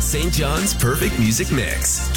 St. John's Perfect Music Mix,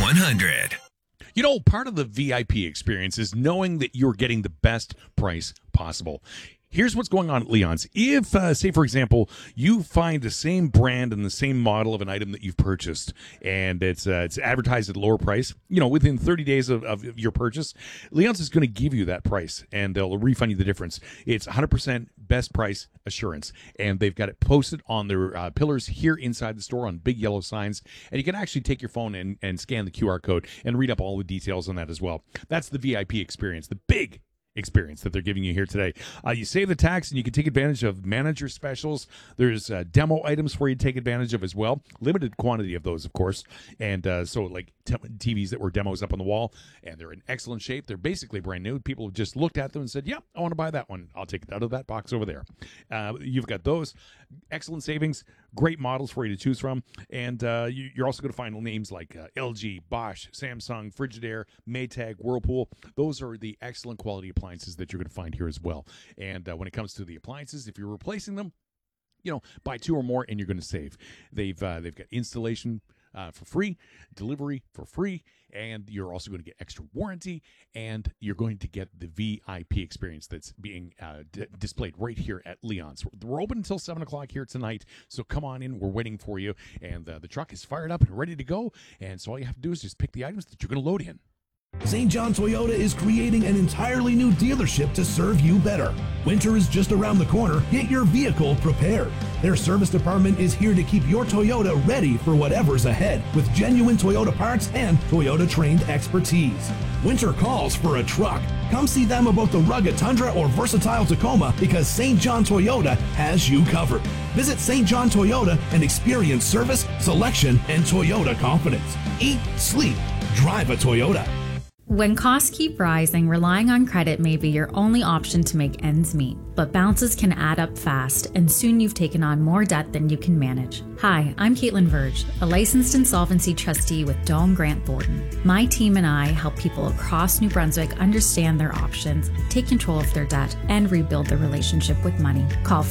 K100. You know, part of the VIP experience is knowing that you're getting the best price possible. Here's what's going on at Leon's. If, say, for example, you find the same brand and the same model of an item that you've purchased, and it's advertised at a lower price, you know, within 30 days of your purchase, Leon's is going to give you that price, and they'll refund you the difference. It's 100% best price assurance, and they've got it posted on their pillars here inside the store on big yellow signs, and you can actually take your phone and scan the QR code and read up all the details on that as well. That's the VIP experience, the big experience that they're giving you here today. You save the tax and you can take advantage of manager specials. There's demo items for you to take advantage of as well. Limited quantity of those, of course. And so like TVs that were demos up on the wall, and they're in excellent shape. They're basically brand new. People have just looked at them and said, yep, I want to buy that one. I'll take it out of that box over there. You've got those. Excellent savings. Great models for you to choose from. And you're also going to find names like LG, Bosch, Samsung, Frigidaire, Maytag, Whirlpool. Those are the excellent quality appliances that you're going to find here as well. And when it comes to the appliances, if you're replacing them, you know, buy two or more and you're going to save. They've got installation for free, delivery for free, and you're also going to get extra warranty, and you're going to get the VIP experience that's being displayed right here at Leon's. We're open until 7 o'clock here tonight, so come on in. We're waiting for you, and the truck is fired up and ready to go, and so all you have to do is just pick the items that you're going to load in. St. John Toyota is creating an entirely new dealership to serve you better. Winter is just around the corner. Get your vehicle prepared. Their service department is here to keep your Toyota ready for whatever's ahead with genuine Toyota parts and Toyota-trained expertise. Winter calls for a truck. Come see them about the rugged Tundra or versatile Tacoma because St. John Toyota has you covered. Visit St. John Toyota and experience service, selection, and Toyota confidence. Eat, sleep, drive a Toyota. When costs keep rising, relying on credit may be your only option to make ends meet. But bounces can add up fast, and soon you've taken on more debt than you can manage. Hi, I'm Caitlin Verge, a licensed insolvency trustee with Doane Grant Thornton. My team and I help people across New Brunswick understand their options, take control of their debt, and rebuild their relationship with money. Call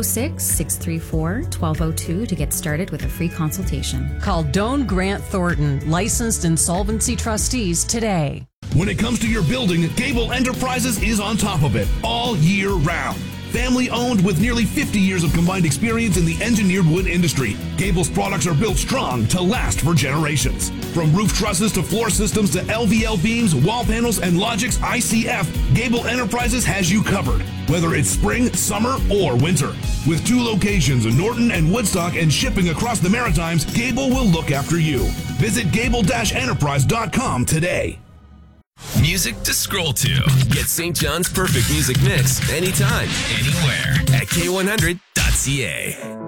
506-634-1202 to get started with a free consultation. Call Doane Grant Thornton, licensed insolvency trustees today. When it comes to your building, Gable Enterprises is on top of it all year round. Family owned with nearly 50 years of combined experience in the engineered wood industry, Gable's products are built strong to last for generations. From roof trusses to floor systems to LVL beams, wall panels, and Logix ICF, Gable Enterprises has you covered, whether it's spring, summer, or winter. With 2 locations in Norton and Woodstock and shipping across the Maritimes, Gable will look after you. Visit gable-enterprise.com today. Music to scroll to. Get St. John's Perfect Music Mix anytime, anywhere at K100.ca.